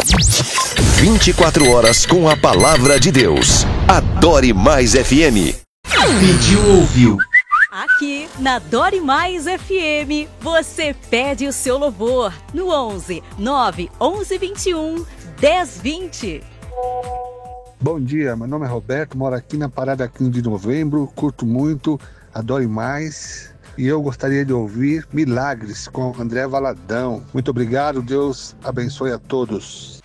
24 horas com a palavra de Deus. Adore Mais FM. Pediu, ouviu. Aqui na Adore Mais FM, você pede o seu louvor no 11 9 11 21 10 20. Bom dia, meu nome é Roberto, moro aqui na Parada 15 de Novembro, curto muito, Adore Mais e eu gostaria de ouvir Milagres com André Valadão. Muito obrigado, Deus abençoe a todos.